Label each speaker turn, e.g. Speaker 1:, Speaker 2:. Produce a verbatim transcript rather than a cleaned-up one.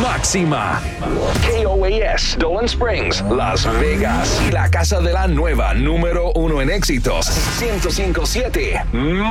Speaker 1: máxima. K O A S, Dolan Springs, Las Vegas. La casa de la nueva número uno en éxitos. ciento cinco punto siete